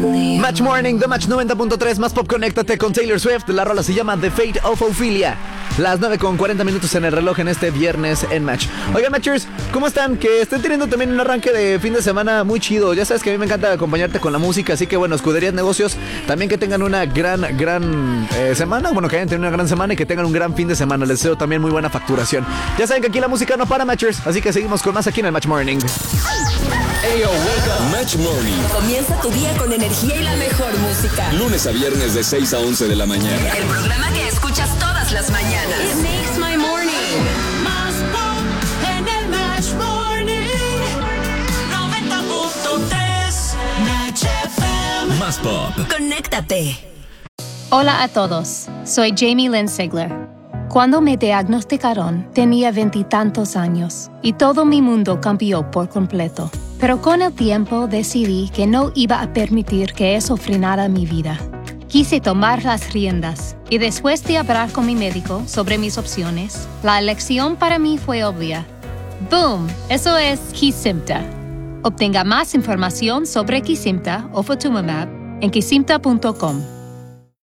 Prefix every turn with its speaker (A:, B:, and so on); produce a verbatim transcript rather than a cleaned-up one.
A: Match Morning, The Match noventa punto tres, más pop, conéctate con Taylor Swift. La rola se llama The Fate of Ophelia. Las nueve con cuarenta minutos en el reloj en este viernes en Match. Oigan, Matchers, ¿cómo están? Que estén teniendo también un arranque de fin de semana muy chido. Ya sabes que a mí me encanta acompañarte con la música, así que bueno, Escuderías Negocios, también que tengan una gran, gran eh, semana. Bueno, que hayan tenido una gran semana y que tengan un gran fin de semana. Les deseo también muy buena facturación. Ya saben que aquí la música no para, Matchers, así que seguimos con más aquí en el Match Morning.
B: Ayo, wake up. Match Morning.
C: Comienza tu día con energía y la mejor música.
B: Lunes a viernes de seis a once de la mañana.
C: El programa que escuchas todas las mañanas. It makes my morning.
D: Más pop en el Match Morning. noventa punto tres Match F M.
B: Más pop.
C: Conéctate.
E: Hola a todos, soy Jamie Lynn Sigler. Cuando me diagnosticaron, tenía veintitantos años y todo mi mundo cambió por completo. Pero con el tiempo decidí que no iba a permitir que eso frenara mi vida. Quise tomar las riendas y después de hablar con mi médico sobre mis opciones, la elección para mí fue obvia. ¡Boom! Eso es Kesimpta. Obtenga más información sobre Kesimpta o Ofatumumab en kesimpta punto com.